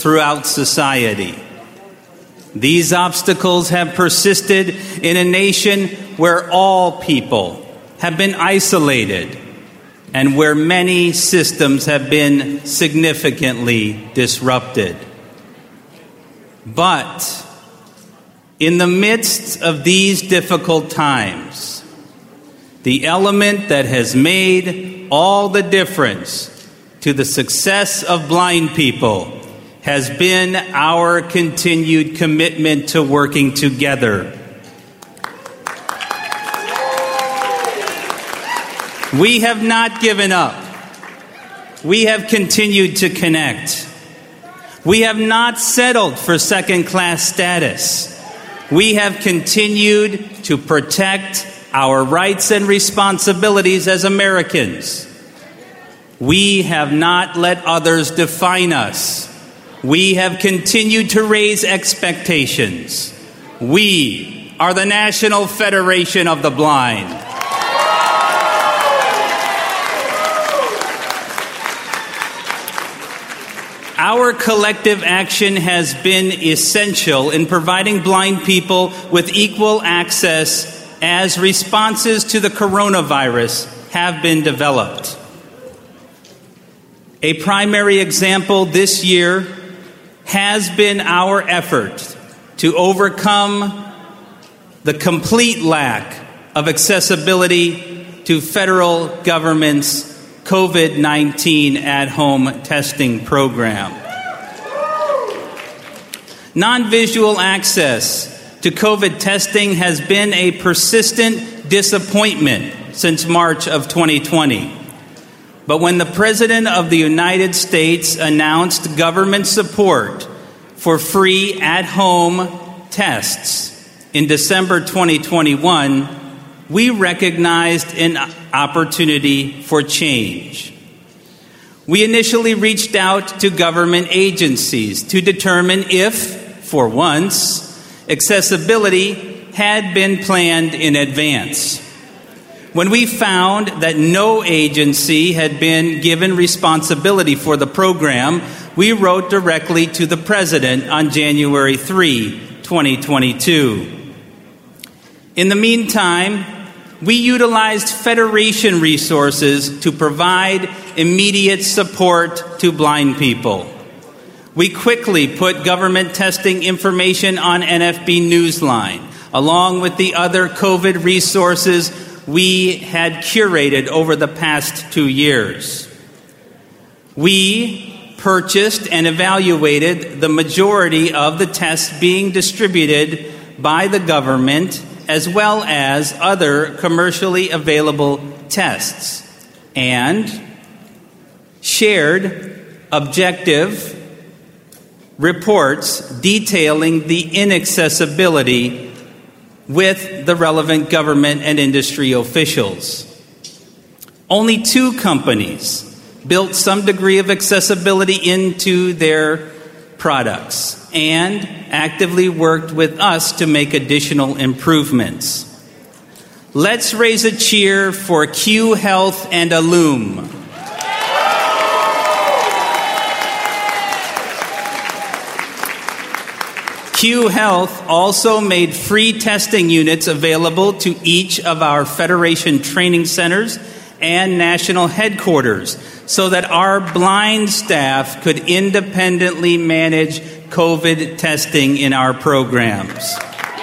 throughout society. These obstacles have persisted in a nation where all people have been isolated and where many systems have been significantly disrupted. But in the midst of these difficult times, the element that has made all the difference to the success of blind people has been our continued commitment to working together. We have not given up. We have continued to connect. We have not settled for second-class status. We have continued to protect our rights and responsibilities as Americans. We have not let others define us. We have continued to raise expectations. We are the National Federation of the Blind. Our collective action has been essential in providing blind people with equal access as responses to the coronavirus have been developed. A primary example this year has been our effort to overcome the complete lack of accessibility to federal government's COVID-19 at-home testing program. Non-visual access to COVID testing has been a persistent disappointment since March of 2020. But when the President of the United States announced government support for free at-home tests in December 2021, we recognized an opportunity for change. We initially reached out to government agencies to determine if, for once, accessibility had been planned in advance. When we found that no agency had been given responsibility for the program, we wrote directly to the President on January 3, 2022. In the meantime, we utilized Federation resources to provide immediate support to blind people. We quickly put government testing information on NFB Newsline, along with the other COVID resources we had curated over the past 2 years. We purchased and evaluated the majority of the tests being distributed by the government, as well as other commercially available tests, and shared objective reports detailing the inaccessibility with the relevant government and industry officials. Only 2 companies built some degree of accessibility into their products and actively worked with us to make additional improvements. Let's raise a cheer for Q Health and Illume. Q Health also made free testing units available to each of our Federation training centers and national headquarters so that our blind staff could independently manage COVID testing in our programs.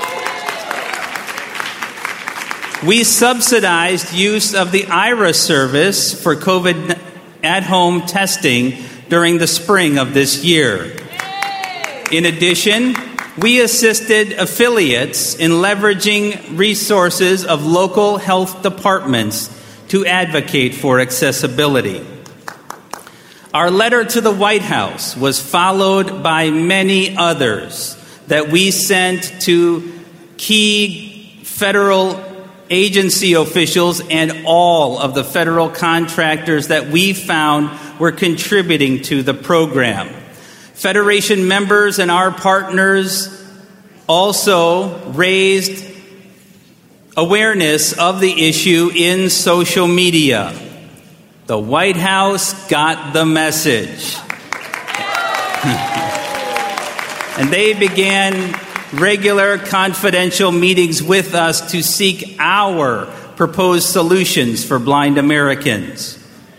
We subsidized use of the IRA service for COVID at-home testing during the spring of this year. In addition, we assisted affiliates in leveraging resources of local health departments to advocate for accessibility. Our letter to the White House was followed by many others that we sent to key federal agency officials and all of the federal contractors that we found were contributing to the program. Federation members and our partners also raised awareness of the issue in social media. The White House got the message. and they began regular confidential meetings with us to seek our proposed solutions for blind Americans.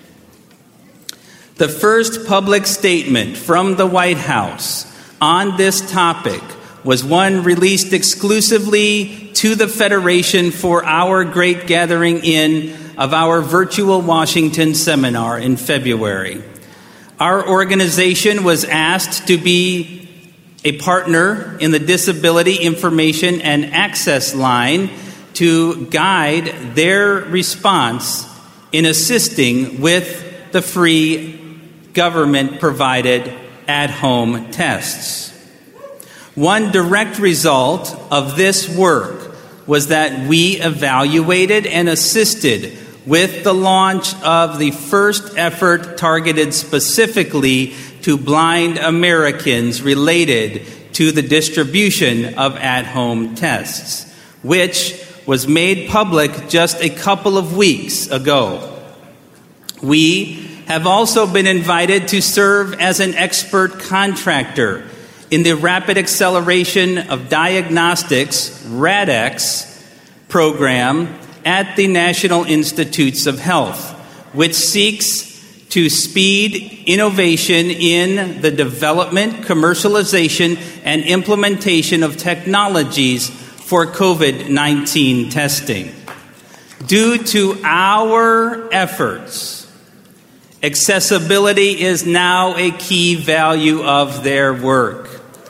The first public statement from the White House on this topic was one released exclusively to the Federation for our great gathering in of our virtual Washington seminar in February. Our organization was asked to be a partner in the Disability Information and Access Line to guide their response in assisting with the free government-provided at-home tests. One direct result of this work was that we evaluated and assisted with the launch of the first effort targeted specifically to blind Americans related to the distribution of at-home tests, which was made public just a couple of weeks ago. We have also been invited to serve as an expert contractor in the Rapid Acceleration of Diagnostics, RADx, program at the National Institutes of Health, which seeks to speed innovation in the development, commercialization, and implementation of technologies for COVID-19 testing. Due to our efforts, accessibility is now a key value of their work.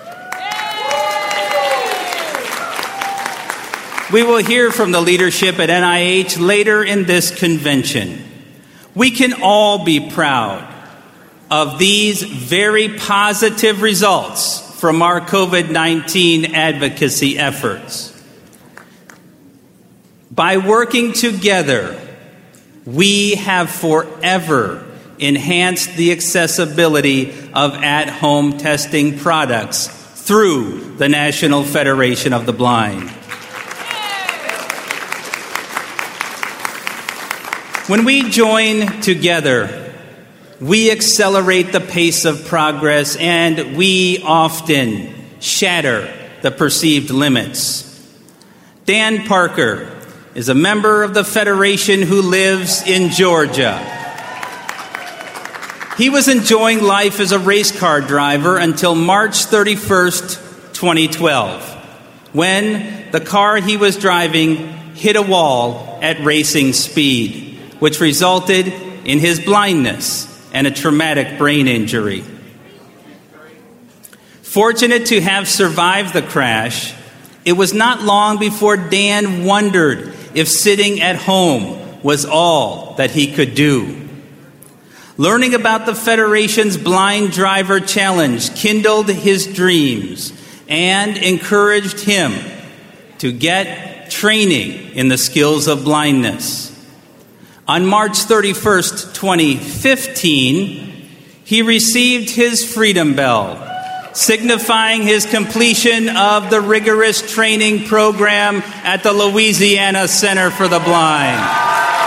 We will hear from the leadership at NIH later in this convention. We can all be proud of these very positive results from our COVID-19 advocacy efforts. By working together, we have forever enhanced the accessibility of at-home testing products through the National Federation of the Blind. When we join together, we accelerate the pace of progress and we often shatter the perceived limits. Dan Parker is a member of the Federation who lives in Georgia. He was enjoying life as a race car driver until March 31st, 2012, when the car he was driving hit a wall at racing speed, which resulted in his blindness and a traumatic brain injury. Fortunate to have survived the crash, it was not long before Dan wondered if sitting at home was all that he could do. Learning about the Federation's Blind Driver Challenge kindled his dreams and encouraged him to get training in the skills of blindness. On March 31st, 2015, he received his Freedom Bell, signifying his completion of the rigorous training program at the Louisiana Center for the Blind.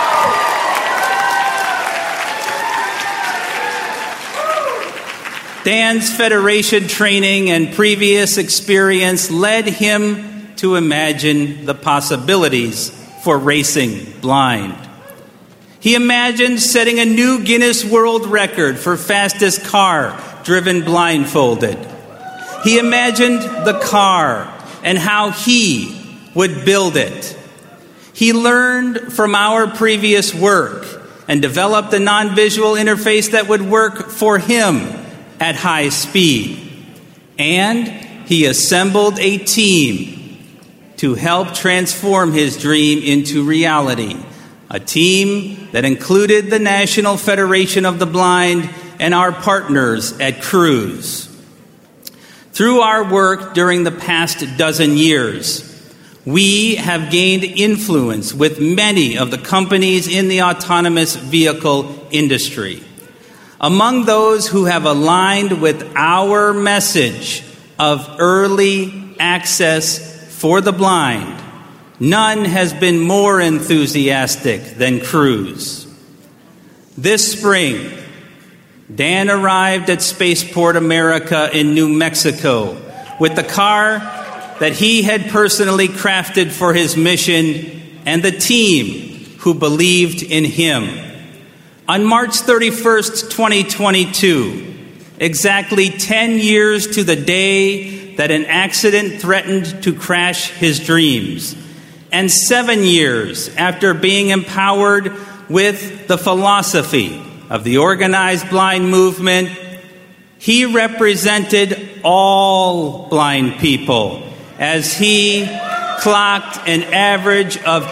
Dan's Federation training and previous experience led him to imagine the possibilities for racing blind. He imagined setting a new Guinness World Record for fastest car driven blindfolded. He imagined the car and how he would build it. He learned from our previous work and developed a non-visual interface that would work for him at high speed. And he assembled a team to help transform his dream into reality. A team that included the National Federation of the Blind and our partners at Cruise. Through our work during the past dozen years, we have gained influence with many of the companies in the autonomous vehicle industry. Among those who have aligned with our message of early access for the blind, none has been more enthusiastic than Cruise. This spring, Dan arrived at Spaceport America in New Mexico, with the car that he had personally crafted for his mission and the team who believed in him. On March 31st, 2022, exactly 10 years to the day that an accident threatened to crash his dreams, and 7 years after being empowered with the philosophy of the organized blind movement, he represented all blind people as he clocked an average of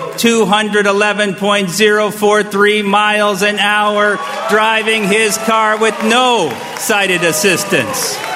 211.043 miles an hour driving his car with no sighted assistance.